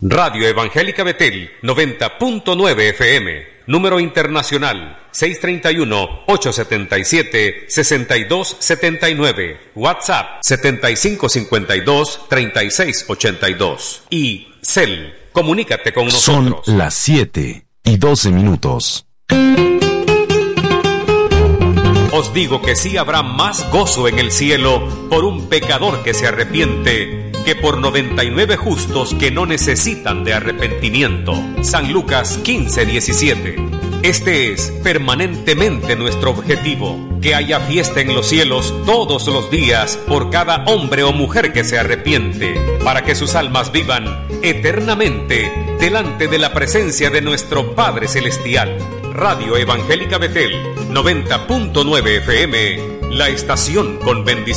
Radio Evangélica Betel, 90.9 FM. Número internacional, 631-877-6279. WhatsApp, 7552-3682. Y Cel, comunícate con nosotros. Son las 7:12. Os digo que sí habrá más gozo en el cielo por un pecador que se arrepiente que por 99 justos que no necesitan de arrepentimiento. San Lucas 15:17. Este es permanentemente nuestro objetivo, que haya fiesta en los cielos todos los días por cada hombre o mujer que se arrepiente, para que sus almas vivan eternamente delante de la presencia de nuestro Padre Celestial. Radio Evangélica Betel, 90.9 FM, la estación con bendición.